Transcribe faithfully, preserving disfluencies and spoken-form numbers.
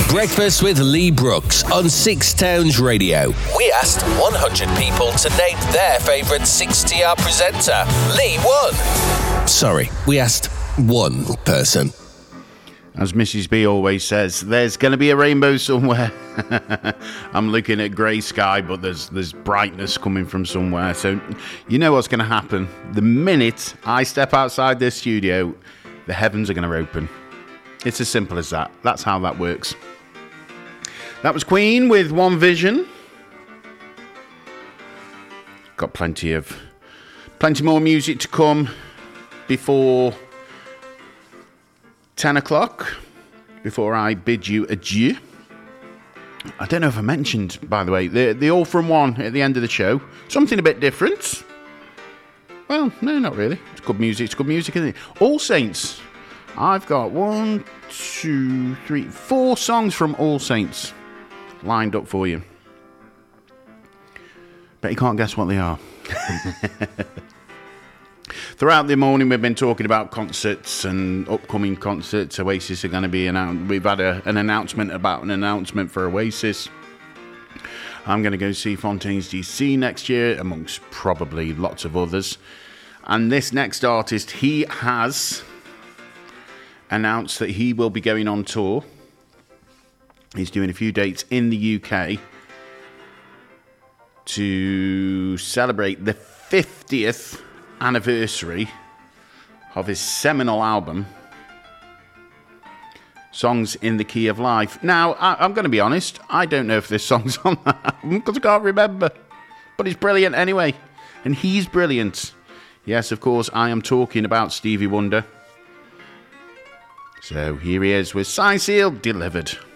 Breakfast with Lee Brooks on Six Towns Radio. We asked one hundred people to name their favourite six T R presenter. Lee won. Sorry, we asked one person. As Missus B always says, there's going to be a rainbow somewhere. I'm looking at grey sky, but there's there's brightness coming from somewhere. So you know what's going to happen. The minute I step outside this studio, the heavens are going to open. It's as simple as that. That's how that works. That was Queen with One Vision. Got plenty of, plenty more music to come before ten o'clock, before I bid you adieu. I don't know if I mentioned, by the way, the, the All From One at the end of the show. Something a bit different. Well, no, not really. It's good music. It's good music, isn't it? All Saints. I've got one, two, three, four songs from All Saints lined up for you. Bet you can't guess what they are. Throughout the morning, we've been talking about concerts and upcoming concerts. Oasis are going to be announced. We've had a, an announcement about an announcement for Oasis. I'm going to go see Fontaines D C next year, amongst probably lots of others. And this next artist, he has announced that he will be going on tour. He's doing a few dates in the U K to celebrate the fiftieth anniversary of his seminal album, Songs in the Key of Life. Now, I, I'm going to be honest, I don't know if this song's on that album because I can't remember. But it's brilliant anyway. And he's brilliant. Yes, of course, I am talking about Stevie Wonder. So here he is with Signed, Sealed, Delivered.